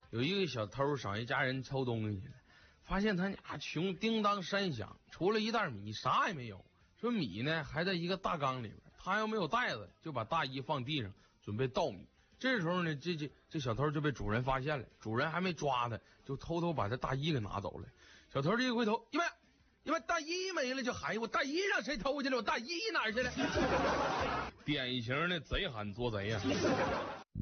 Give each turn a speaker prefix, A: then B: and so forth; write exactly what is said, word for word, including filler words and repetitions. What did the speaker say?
A: 有一个小偷上一家人偷东西了，发现他家穷叮当山响，除了一袋米啥也没有。说米呢还在一个大缸里边，他要没有袋子，就把大衣放地上准备倒米。这时候呢，这这这小偷就被主人发现了，主人还没抓他，就偷偷把他大衣给拿走了。小偷这一回头，因为因为大衣没了，就喊我大衣让谁偷去了？我大衣哪儿去了？典型的贼喊捉贼呀、啊！